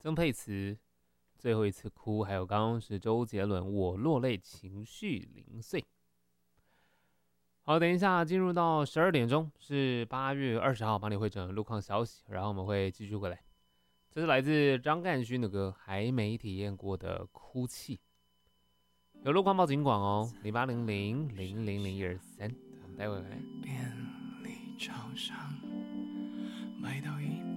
曾沛慈最后一次哭，还有刚刚是周杰伦我落泪情绪零碎。好，等一下进入到12点钟，是8月20号帮你汇整路况消息，然后我们会继续回来。这是来自张干勋的歌，还没体验过的哭泣。有路况报警广哦，0800000123，我们待会回来。 便利超商买到一